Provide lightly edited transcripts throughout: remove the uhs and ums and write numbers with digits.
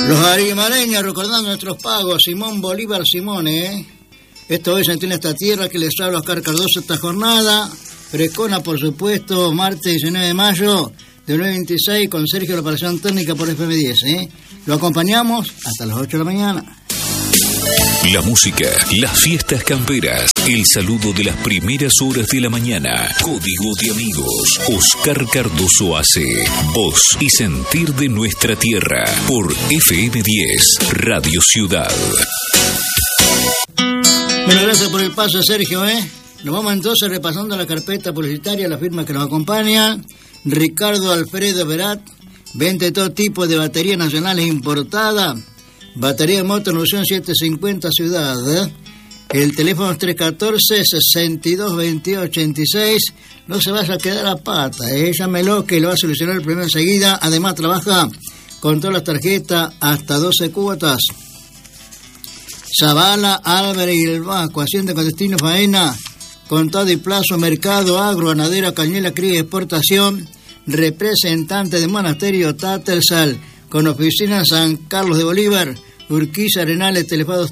Los arimareños recordando nuestros pagos, Simón Bolívar Simone, Esto hoy se entiende esta tierra que les habla Oscar Cardoso esta jornada, Frescona por supuesto, martes 19 de mayo de 9:26 con Sergio la operación técnica por FM10, Lo acompañamos hasta las 8 de la mañana. La música, las fiestas camperas, el saludo de las primeras horas de la mañana. Código de amigos. Oscar Cardoso hace voz y sentir de nuestra tierra por FM10 Radio Ciudad. Bueno, gracias por el paso, Sergio, Nos vamos entonces repasando la carpeta publicitaria, la firma que nos acompaña. Ricardo Alfredo Verat vende todo tipo de baterías nacionales importadas. Batería de moto Noción 750 Ciudad. El teléfono es 314-6222-86. No se vaya a quedar a pata, Llámelo que lo va a solucionar el problema enseguida. Además trabaja con todas las tarjetas hasta 12 cuotas. Zavala, Álvarez y el Vasco, Hacienda con destino faena, contado y plazo, mercado, agro, ganadera, cañuela, cría y exportación. Representante de Monasterio Tattersall, con oficina en San Carlos de Bolívar, Urquiza, Arenales, teléfono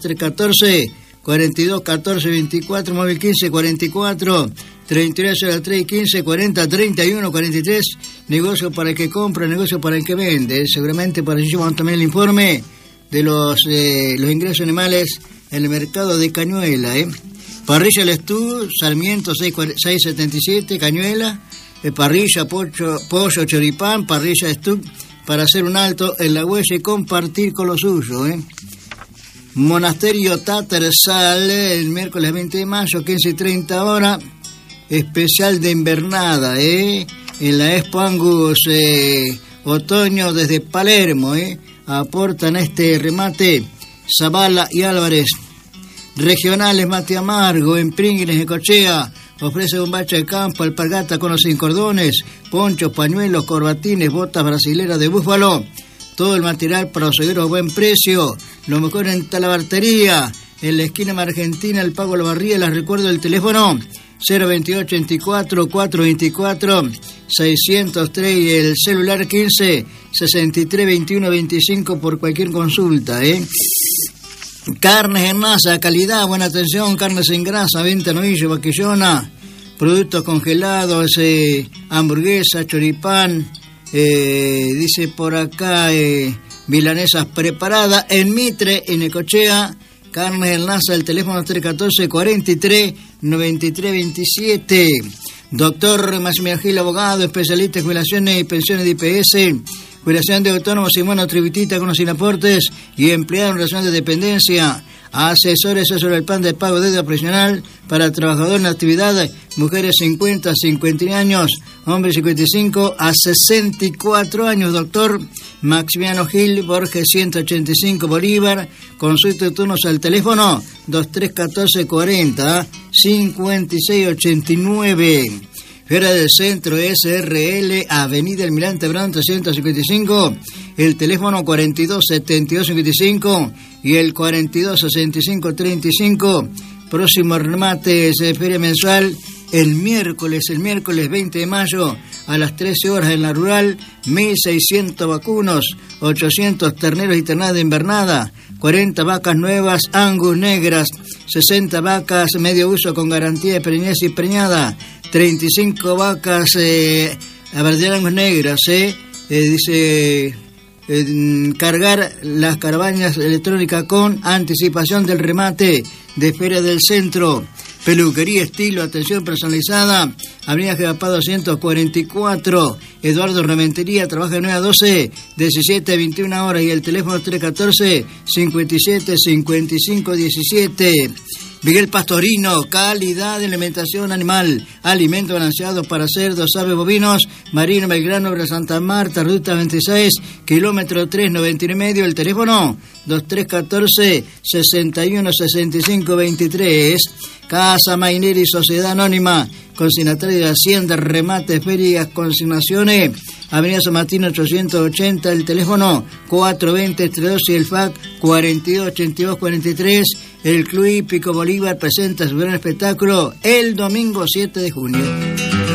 314-4214-24, móvil 1544, 3303 1540 31 43, negocio para el que compra, negocio para el que vende. Seguramente para ello vamos también el informe de los ingresos animales en el mercado de Cañuela, Parrilla El Estú, Sarmiento 677, Cañuela, parrilla, pollo, choripán, parrilla Estú, para hacer un alto en la huella y compartir con los suyos, Monasterio Tattersall, el miércoles 20 de mayo, 15:30 horas, especial de invernada, en la Expo Angus Otoño desde Palermo, aportan este remate Zavala y Álvarez. Regionales Mate Amargo, en Pringles, Necochea, ofrece bombacha de campo, alpargata con los 5 cordones, ponchos, pañuelos, corbatines, botas brasileras de búfalo, todo el material para los seguros a buen precio, lo mejor en talabartería, en la esquina Argentina, el pago de la barría. Les recuerdo el teléfono 028-24-424-603 y el celular 15-63-21-25 por cualquier consulta, Carnes en masa, calidad, buena atención, carnes sin grasa, venta novillo, vaquillona, productos congelados, hamburguesa, choripán, dice por acá, milanesas preparadas, en Mitre, en Necochea, carnes en Laza, el teléfono 314-43-93-27. Doctor Maximiliano Gil, abogado, especialista en jubilaciones y pensiones de IPS, jubilación de autónomos y monotributista con los sin aportes y empleado en relación de dependencia. Asesores sobre el plan de pago de deuda profesional para trabajadores en actividad, mujeres 50 a 51 años, hombres 55 a 64 años. Doctor Maximiliano Gil, Borges 185 Bolívar, consulta de turnos al teléfono 231440 5689. Feria del Centro SRL, Avenida Almirante Brown 355, el teléfono 427255 y el 426535. Próximo remate de feria mensual el miércoles 20 de mayo a las 13 horas en la rural. 1.600 vacunos, 800 terneros y ternadas de invernada, 40 vacas nuevas Angus negras, 60 vacas medio uso con garantía de preñez y preñada, 35 vacas Angus negras, dice cargar las caravanas electrónicas con anticipación del remate de Feria del Centro. Peluquería estilo, atención personalizada, Avenida Jebapá 244, Eduardo Rementería, trabaja de 9 a 12, 17 a 21 horas y el teléfono 314-57-55-17. Miguel Pastorino, calidad de alimentación animal, alimentos balanceados para cerdos, aves, bovinos, Marino Belgrano, Obra Santa Marta, ruta 26, kilómetro 399, el teléfono 2314-6165-23. Casa Maineri, Sociedad Anónima, consignatario de Hacienda, remate, ferias, consignaciones, Avenida San Martín 880, el teléfono 420-32 y el FAC 428243. El Club Hípico Bolívar presenta su gran espectáculo el domingo 7 de junio.